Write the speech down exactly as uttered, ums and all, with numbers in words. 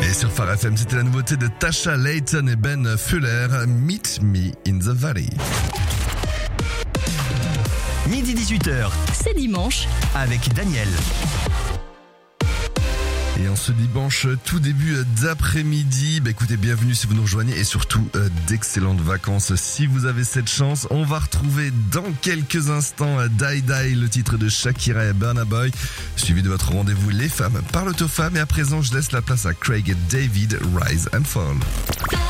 Et sur Phare F M, c'était la nouveauté de Tasha Layton et Ben Fuller, Meet Me in the Valley. Midi dix-huit heures, C'est dimanche. avec Daniel. Et en ce dimanche, tout début d'après-midi, bah écoutez, bienvenue si vous nous rejoignez et surtout euh, d'excellentes vacances si vous avez cette chance. On va retrouver dans quelques instants euh, Die Die, le titre de Shakira et Burna Boy, suivi de votre rendez-vous Les Femmes parlent aux femmes. Et à présent, je laisse la place à Craig et David, Rise and Fall.